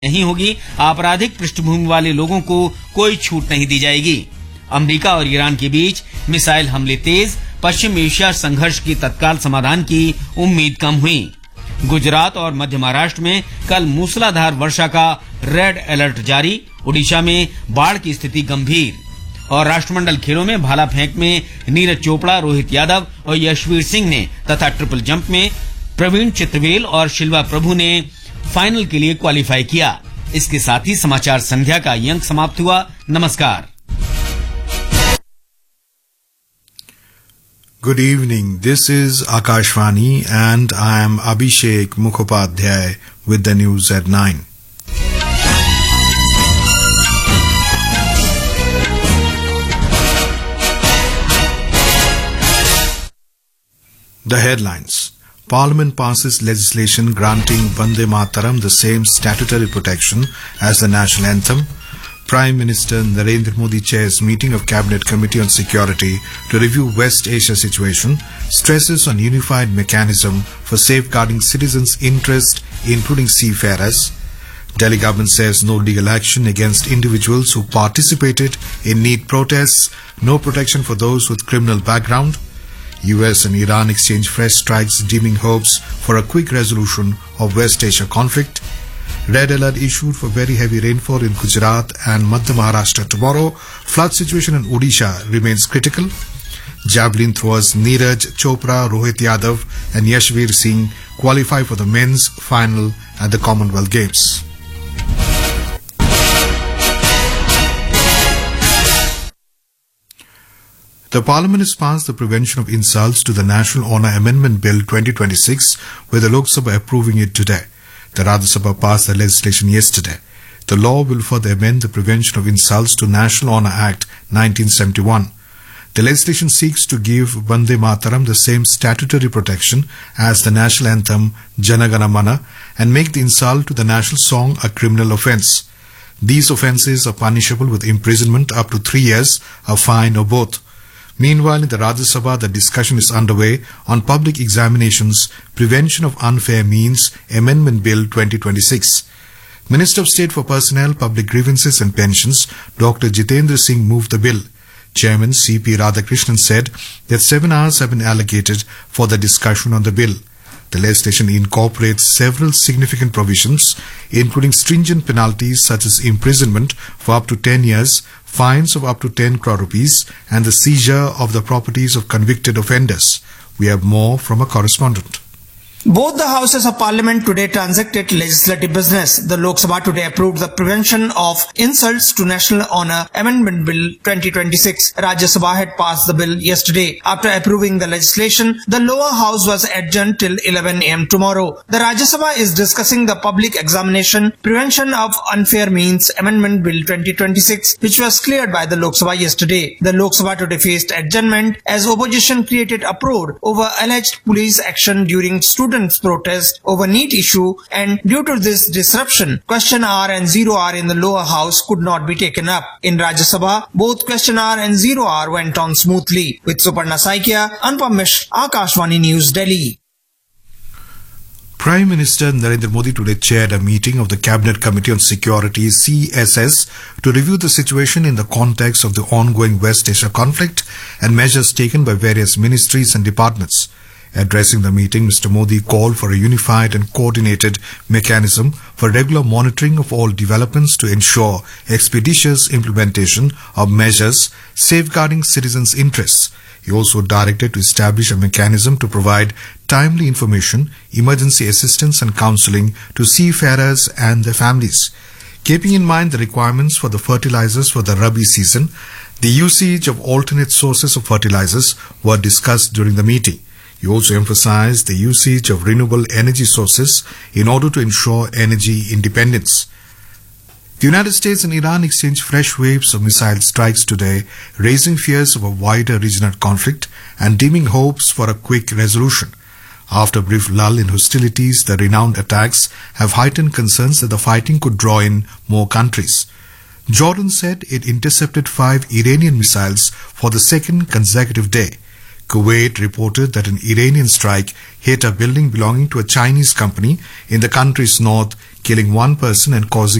नहीं होगी, आपराधिक पृष्ठभूमि वाले लोगों को कोई छूट नहीं दी जाएगी। अमेरिका और ईरान के बीच मिसाइल हमले तेज, पश्चिम एशिया संघर्ष की तत्काल समाधान की उम्मीद कम हुई। गुजरात और मध्य महाराष्ट्र में कल मूसलाधार वर्षा का रेड अलर्ट जारी, ओडिशा में बाढ़ की स्थिति गंभीर। और राष्ट्रमंडल खेलों में भाला फेंक में नीरज चोपड़ा, रोहित यादव और यशवीर सिंह ने तथा ट्रिपल जंप में प्रवीण चित्रवेल और शिल्वा प्रभु ने फाइनल के लिए क्वालिफाई किया। इसके साथ ही समाचार संध्या का ये अंक समाप्त हुआ। नमस्कार। Good evening. This is Akashvani and I am Abhishek Mukhopadhyay with the news at 9. The headlines. Parliament passes legislation granting Vande Mataram the same statutory protection as the national anthem. Prime Minister Narendra Modi chairs meeting of Cabinet Committee on Security to review West Asia situation, stresses on unified mechanism for safeguarding citizens' interest, including seafarers. Delhi government says no legal action against individuals who participated in NEET protests, no protection for those with criminal background. US and Iran exchange fresh strikes, dimming hopes for a quick resolution of West Asia conflict. Red alert issued for very heavy rainfall in Gujarat and Madhya Maharashtra tomorrow. Flood situation in Odisha remains critical. Javelin throwers Neeraj Chopra, Rohit Yadav and Yashveer Singh qualify for the men's final at the Commonwealth Games. The Parliament has passed the Prevention of Insults to the National Honour Amendment Bill 2026, with the Lok Sabha approving it today. The Rajya Sabha passed the legislation yesterday. The law will further amend the Prevention of Insults to National Honour Act 1971. The legislation seeks to give Vande Mataram the same statutory protection as the national anthem Jana Gana Mana and make the insult to the national song a criminal offence. These offences are punishable with imprisonment up to 3 years, a fine or both. Meanwhile, in the Rajya Sabha, the discussion is underway on public examinations, Prevention of Unfair Means Amendment Bill 2026. Minister of State for Personnel, Public Grievances and Pensions, Dr. Jitendra Singh moved the bill. Chairman C.P. Radhakrishnan said that 7 hours have been allocated for the discussion on the bill. The legislation incorporates several significant provisions, including stringent penalties such as imprisonment for up to 10 years, fines of up to 10 crore rupees, and the seizure of the properties of convicted offenders. We have more from a correspondent. Both the houses of parliament today transacted legislative business. The Lok Sabha today approved the Prevention of Insults to National Honour Amendment Bill 2026. Rajya Sabha had passed the bill yesterday. After approving the legislation, the lower house was adjourned till 11 am tomorrow. The Rajya Sabha is discussing the public examination Prevention of Unfair Means Amendment Bill 2026, which was cleared by the Lok Sabha yesterday. The Lok Sabha today faced adjournment as opposition created uproar over alleged police action during students' protest over NEET issue, and due to this disruption, question hour and zero hour in the lower house could not be taken up. In Rajya Sabha, both question hour and zero hour went on smoothly. With Suparna Saikia, Anupam Mishra, Akashvani News, Delhi. Prime Minister Narendra Modi today chaired a meeting of the Cabinet Committee on Security (CSS) to review the situation in the context of the ongoing West Asia conflict and measures taken by various ministries and departments. Addressing the meeting, Mr. Modi called for a unified and coordinated mechanism for regular monitoring of all developments to ensure expeditious implementation of measures safeguarding citizens' interests. He also directed to establish a mechanism to provide timely information, emergency assistance and counselling to seafarers and their families. Keeping in mind the requirements for the fertilizers for the Rabi season, the usage of alternate sources of fertilizers were discussed during the meeting. He also emphasized the usage of renewable energy sources in order to ensure energy independence. The United States and Iran exchanged fresh waves of missile strikes today, raising fears of a wider regional conflict and dimming hopes for a quick resolution. After a brief lull in hostilities, the renowned attacks have heightened concerns that the fighting could draw in more countries. Jordan said it intercepted 5 Iranian missiles for the second consecutive day. Kuwait reported that an Iranian strike hit a building belonging to a Chinese company in the country's north, killing one person and causing